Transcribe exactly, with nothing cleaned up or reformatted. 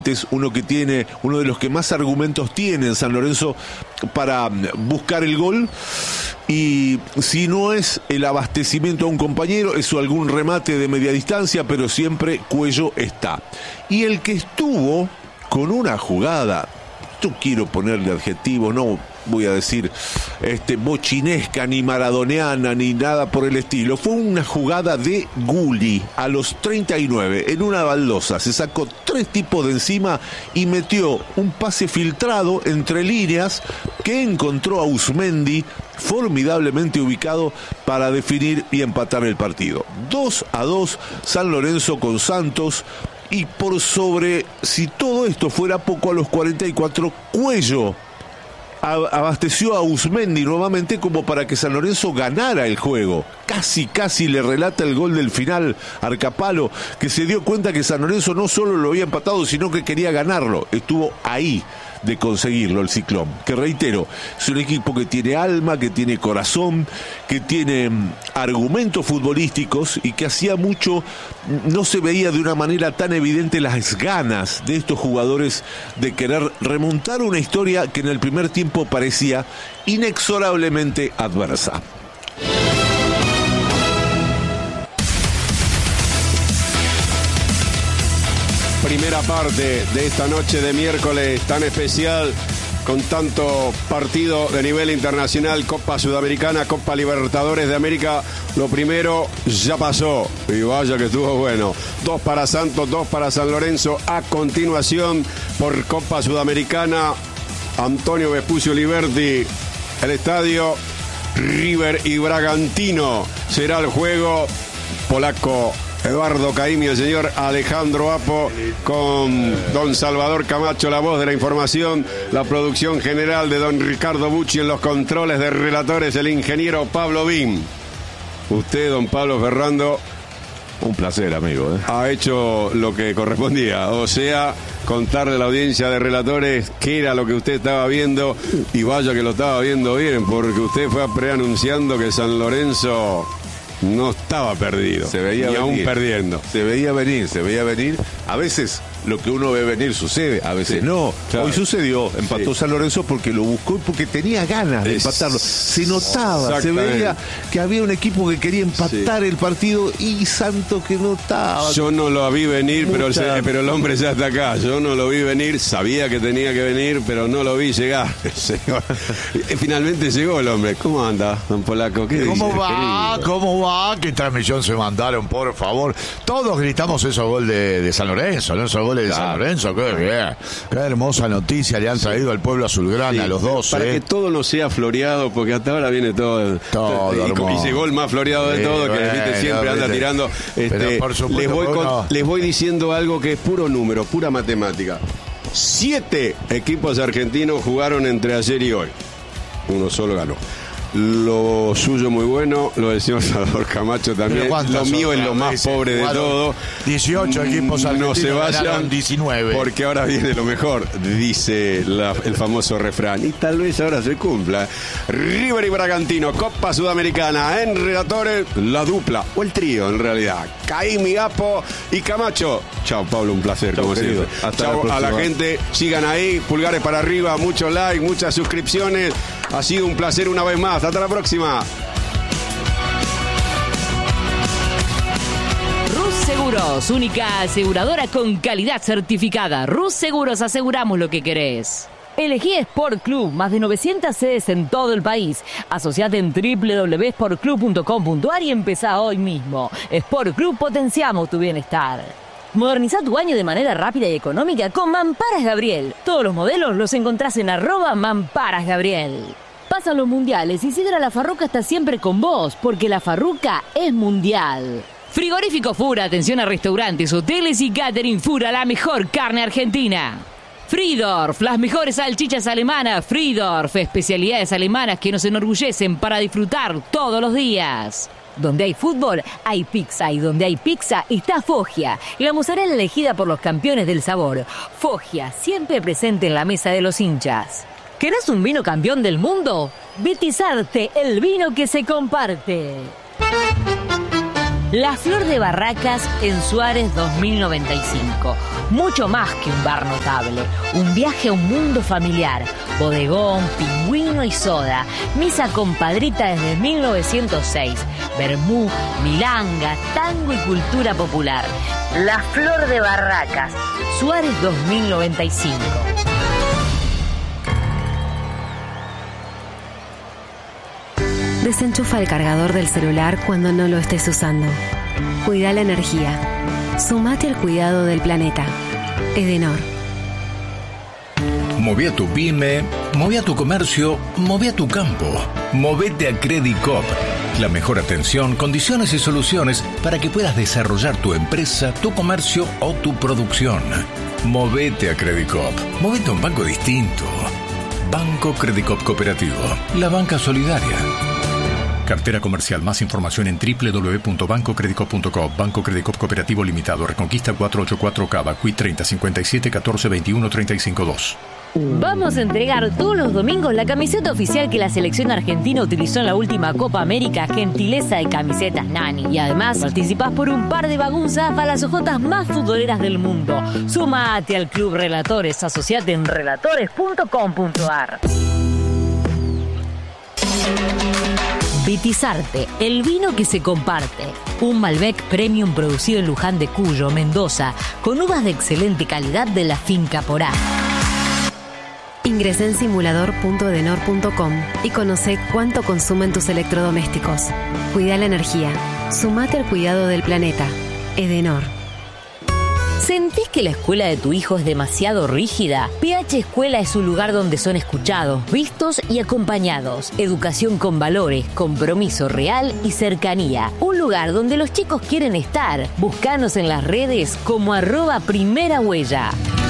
Es uno que tiene, uno de los que más argumentos tiene en San Lorenzo para buscar el gol, y si no es el abastecimiento a un compañero, es algún remate de media distancia, pero siempre Cuello está. Y el que estuvo con una jugada, yo quiero ponerle adjetivo, no voy a decir este, bochinesca, ni maradoneana, ni nada por el estilo. Fue una jugada de Gulli a los treinta y nueve, en una baldosa. Se sacó tres tipos de encima y metió un pase filtrado entre líneas que encontró a Uzmendi formidablemente ubicado para definir y empatar el partido. dos a dos, San Lorenzo con Santos. Y por sobre, si todo esto fuera poco, a los cuarenta y cuatro, Cuello abasteció a Uzmendi nuevamente como para que San Lorenzo ganara el juego. Casi, casi le relata el gol del final Arcapalo, que se dio cuenta que San Lorenzo no solo lo había empatado, sino que quería ganarlo. Estuvo ahí de conseguirlo el Ciclón, que reitero, es un equipo que tiene alma, que tiene corazón, que tiene argumentos futbolísticos, y que hacía mucho no se veía de una manera tan evidente las ganas de estos jugadores de querer remontar una historia que en el primer tiempo parecía inexorablemente adversa. Primera parte de esta noche de miércoles tan especial, con tanto partido de nivel internacional, Copa Sudamericana, Copa Libertadores de América. Lo primero ya pasó y vaya que estuvo bueno. Dos para Santos, dos para San Lorenzo. A continuación, por Copa Sudamericana, Antonio Vespucio Liberti, el estadio River y Bragantino. Será el juego polaco. Eduardo Caimi, el señor Alejandro Apo, con don Salvador Camacho, la voz de la información, la producción general de don Ricardo Bucci, en los controles de relatores, el ingeniero Pablo Bim. Usted, don Pablo Ferrando, un placer, amigo, ¿eh? ha hecho lo que correspondía, o sea, contarle a la audiencia de relatores qué era lo que usted estaba viendo, y vaya que lo estaba viendo bien, porque usted fue preanunciando que San Lorenzo no estaba perdido, se veía ni venir, aún perdiendo. Se veía venir, se veía venir. A veces lo que uno ve venir sucede, a veces sí, no. Claro. Hoy sucedió, empató sí. San Lorenzo porque lo buscó y porque tenía ganas de es... empatarlo. Se notaba, se veía que había un equipo que quería empatar sí. el partido, y Santos que no estaba. Yo no lo vi venir, pero el, pero el hombre ya está acá. Yo no lo vi venir, sabía que tenía que venir, pero no lo vi llegar. Finalmente llegó el hombre. ¿Cómo anda, don Polaco? ¿Qué ¿Cómo dice, va? querido? ¿Cómo va? ¿Qué transmisión se mandaron, por favor? Todos gritamos esos goles de, de San Lorenzo, ¿no? Esos goles de claro. San Lorenzo, qué bien. Qué hermosa noticia le han traído al pueblo azulgrana, sí, a los dos. Para ¿eh? que todo no sea floreado, porque hasta ahora viene todo. Todo, y, y llegó el más floreado de sí, todo, que bueno, ¿viste? Siempre anda viste. tirando. Este, por supuesto, les, voy con, no. les voy diciendo algo que es puro número, pura matemática. Siete equipos argentinos jugaron entre ayer y hoy. Uno solo ganó. Lo suyo muy bueno, lo del señor Salvador Camacho también. Lo mío es lo más dice, pobre de todo. dieciocho equipos argentinos, no se vayan, diecinueve. Porque ahora viene lo mejor, dice la, el famoso refrán. Y tal vez ahora se cumpla. River y Bragantino, Copa Sudamericana. En relatores, la dupla, o el trío en realidad. Caimi, Apo y Camacho. Chao, Pablo, un placer, Chau, como querido. siempre. Hasta Chao la a la gente, sigan ahí, pulgares para arriba, muchos likes, muchas suscripciones. Ha sido un placer una vez más. Hasta la próxima. Rus Seguros, única aseguradora con calidad certificada. Rus Seguros, aseguramos lo que querés. Elegí Sport Club, más de novecientas sedes en todo el país. Asociate en doble u doble u doble u punto sport club punto com punto a r y empezá hoy mismo. Sport Club, potenciamos tu bienestar. Moderniza tu baño de manera rápida y económica con Mamparas Gabriel. Todos los modelos los encontrás en arroba Mamparas Gabriel. Pasan los mundiales y Sidra La Farruca está siempre con vos, porque La Farruca es mundial. Frigorífico Fura, atención a restaurantes, hoteles y catering. Fura, la mejor carne argentina. Friedorf, las mejores salchichas alemanas. Friedorf, especialidades alemanas que nos enorgullecen para disfrutar todos los días. Donde hay fútbol, hay pizza, y donde hay pizza está Foggia, la mozzarella elegida por los campeones del sabor. Foggia, siempre presente en la mesa de los hinchas. ¿Querés un vino campeón del mundo? Vitizarte, el vino que se comparte. La Flor de Barracas en Suárez dos mil noventa y cinco. Mucho más que un bar notable. Un viaje a un mundo familiar. Bodegón, pingüino y soda. Misa compadrita desde mil novecientos seis. Vermú, milanga, tango y cultura popular. La Flor de Barracas. Suárez dos mil noventa y cinco. Desenchufa el cargador del celular cuando no lo estés usando. Cuida la energía. Sumate al cuidado del planeta. Edenor. Moví a tu pyme, moví a tu comercio, moví a tu campo. Movete a Credicop. La mejor atención, condiciones y soluciones para que puedas desarrollar tu empresa, tu comercio o tu producción. Movete a Credicop. Movete a un banco distinto. Banco Credicop Cooperativo. La banca solidaria. Cartera comercial. Más información en doble u doble u doble u punto banco credicop punto com. Banco Credicop Cooperativo Limitado. Reconquista cuatrocientos ochenta y cuatro Cava. Q I treinta cincuenta y siete catorce veintiuno treinta y cinco dos. Vamos a entregar todos los domingos la camiseta oficial que la selección argentina utilizó en la última Copa América, gentileza de Camisetas Nani. Y además participás por un par de bagunzas para las ojotas más futboleras del mundo. Sumate al Club Relatores, asociate en relatores punto com punto ar. Vitizarte, el vino que se comparte. Un Malbec Premium producido en Luján de Cuyo, Mendoza, con uvas de excelente calidad de la finca Porá. Ingresá en simulador punto edenor punto com y conoce cuánto consumen tus electrodomésticos. Cuida la energía. Sumate al cuidado del planeta. Edenor. ¿Sentís que la escuela de tu hijo es demasiado rígida? P H Escuela es un lugar donde son escuchados, vistos y acompañados. Educación con valores, compromiso real y cercanía. Un lugar donde los chicos quieren estar. Búscanos en las redes como arroba primera huella.